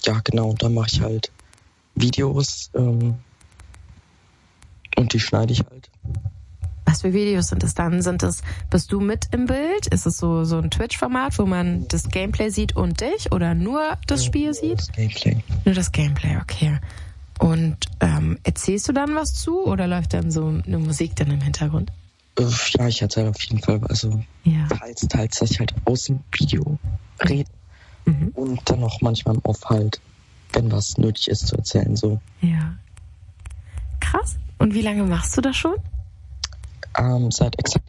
Ja, genau, dann mache ich halt Videos und die schneide ich halt. Was für Videos sind es dann? Bist du mit im Bild? Ist es so ein Twitch-Format, wo man das Gameplay sieht und dich? Oder nur das Spiel sieht? Das Gameplay. Nur das Gameplay, okay. Und erzählst du dann was zu oder läuft dann so eine Musik dann im Hintergrund? Ja, ich erzähle auf jeden Fall, also teils, dass ich halt aus dem Video rede und dann auch manchmal im Off halt, wenn was nötig ist zu erzählen, so. Ja. Krass. Und wie lange machst du das schon? Seit exakt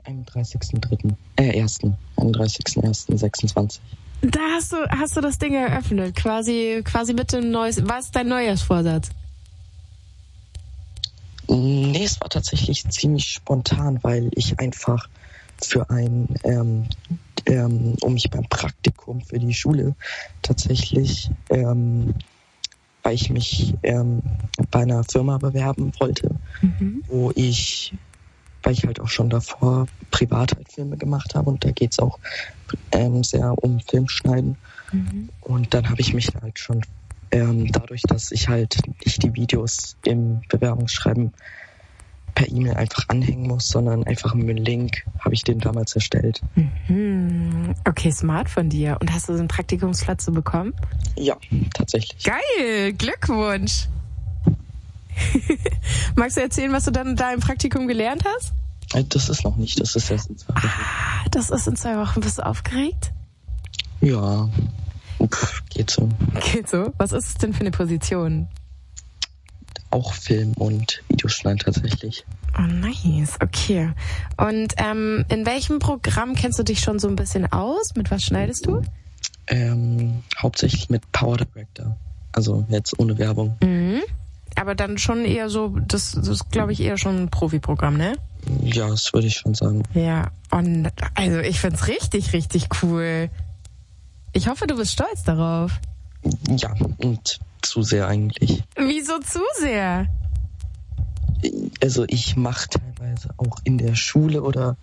31.1.26. Da hast du das Ding eröffnet, quasi mit dem Neues. Was ist dein Neujahrsvorsatz? Nee, es war tatsächlich ziemlich spontan, weil ich einfach für um mich beim Praktikum für die Schule tatsächlich, weil ich mich bei einer Firma bewerben wollte, weil ich halt auch schon davor privat halt Filme gemacht habe und da geht's auch sehr um Filmschneiden. Und dann habe ich mich halt schon dadurch, dass ich halt nicht die Videos im Bewerbungsschreiben per E-Mail einfach anhängen muss, sondern einfach mit einem Link, habe ich den damals erstellt. Okay, smart von dir. Und hast du so einen Praktikumsplatz so bekommen? Ja, tatsächlich. Geil, Glückwunsch. Magst du erzählen, was du dann da im Praktikum gelernt hast? Das ist noch nicht, das ist erst in 2 Wochen. Das ist in 2 Wochen. Bist du aufgeregt? Ja, geht so. Geht so? Was ist es denn für eine Position? Auch Film und Videoschneiden tatsächlich. Oh, nice. Okay. Und in welchem Programm kennst du dich schon so ein bisschen aus? Mit was schneidest du? Hauptsächlich mit Power Director. Also jetzt ohne Werbung. Aber dann schon eher so, das ist, glaube ich, eher schon ein Profi-Programm, ne? Ja, das würde ich schon sagen. Ja, und also ich find's richtig, richtig cool. Ich hoffe, du bist stolz darauf. Ja, und zu sehr eigentlich. Wieso zu sehr? Also ich mache teilweise auch in der Schule oder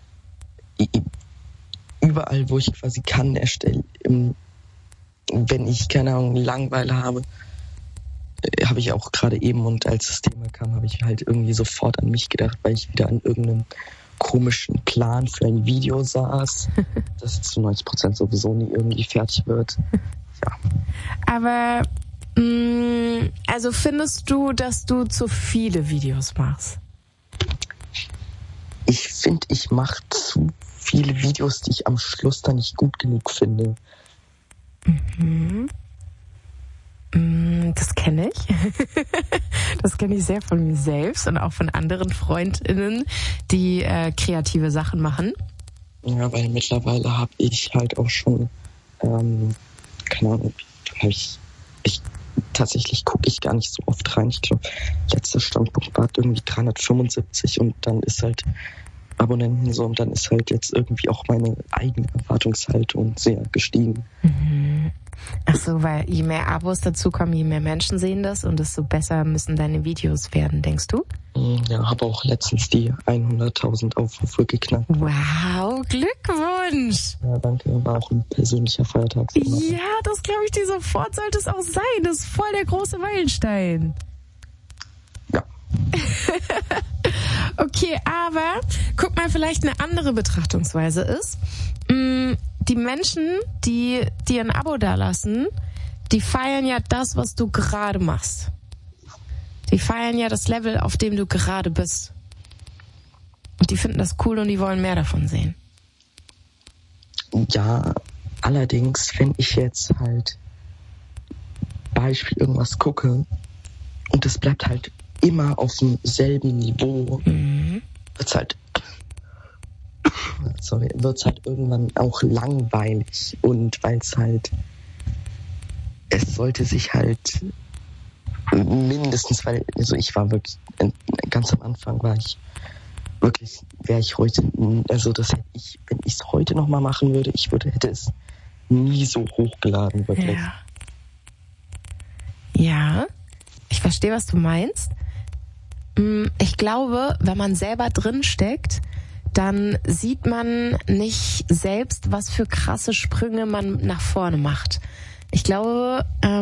überall, wo ich quasi kann, erstelle. Wenn ich, keine Ahnung, Langeweile habe ich auch gerade eben, und als das Thema kam, habe ich halt irgendwie sofort an mich gedacht, weil ich wieder an irgendeinem komischen Plan für ein Video saß, das zu 90% sowieso nie irgendwie fertig wird. Ja. Aber also findest du, dass du zu viele Videos machst? Ich finde, ich mache zu viele Videos, die ich am Schluss dann nicht gut genug finde. Das kenne ich. Das kenne ich sehr von mir selbst und auch von anderen FreundInnen, die kreative Sachen machen. Ja, weil mittlerweile habe ich halt auch schon, keine Ahnung, tatsächlich gucke ich gar nicht so oft rein. Ich glaube, letzter Standpunkt war irgendwie 375 und dann ist halt Abonnenten so, und dann ist halt jetzt irgendwie auch meine eigene Erwartungshaltung sehr gestiegen. Ach so, weil je mehr Abos dazukommen, je mehr Menschen sehen das und desto besser müssen deine Videos werden, denkst du? Ja, habe auch letztens die 100.000 Aufrufe geknackt. Wow, Glückwunsch! Ja, danke, war auch ein persönlicher Feiertag. Ja, das glaube ich dir sofort, sollte es auch sein. Das ist voll der große Meilenstein. Ja. Okay, aber guck mal, vielleicht eine andere Betrachtungsweise ist, die Menschen, die dir ein Abo dalassen, die feiern ja das, was du gerade machst. Die feiern ja das Level, auf dem du gerade bist. Und die finden das cool und die wollen mehr davon sehen. Ja, allerdings, wenn ich jetzt halt Beispiel irgendwas gucke und es bleibt halt immer auf demselben Niveau, wird's halt irgendwann auch langweilig, und weil es sollte sich halt mindestens, weil, also ich war wirklich, ganz am Anfang wäre ich heute, also das hätte ich, wenn ich es heute nochmal machen würde, hätte es nie so hochgeladen, wirklich. Ja, ich verstehe, was du meinst. Ich glaube, wenn man selber drin steckt, dann sieht man nicht selbst, was für krasse Sprünge man nach vorne macht. Ich glaube,